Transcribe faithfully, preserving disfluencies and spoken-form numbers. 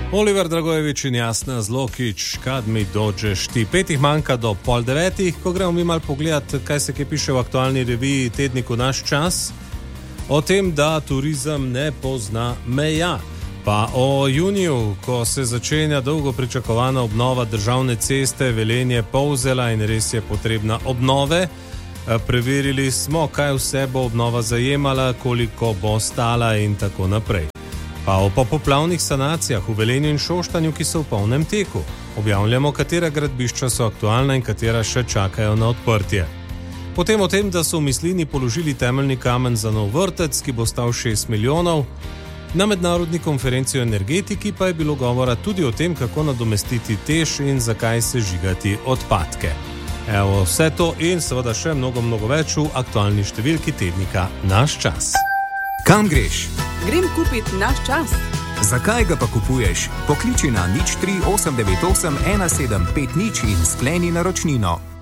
Oliver Dragojevič in Jasna Zlokič, kad mi dođeš ti. Petih manjka do pol devetih, ko gremo mi mal pogledat, kaj se kaj piše v aktualni reviji tedniku Naš čas. O tem, da turizem ne pozna meja. Pa o juniju, ko se začenja dolgo pričakovana obnova državne ceste Velenje-Polzela in res je potrebna obnove. Preverili smo, kaj vse bo obnova zajemala, koliko bo stala in tako naprej. Pa o popoplavnih sanacijah v Velenju in Šoštanju, ki so v polnem teku. Objavljamo, katera gradbišča so aktualna in katera še čakajo na odprtje. Potem o tem, da so v Mislini položili temeljni kamen za nov vrtec, ki bo stal šest milijonov. Na mednarodni konferenci o energetiki pa je bilo govora tudi o tem, kako nadomestiti TEŠ in zakaj sežigati odpadke. Evo, vse to in seveda še mnogo, mnogo več v aktualni številki tednika Naš čas. Kam greš? Grem kupit Naš čas. Zakaj ga pa kupuješ? Pokliči na nič tri osem devet osem ena sedem pet nič in skleni naročnino.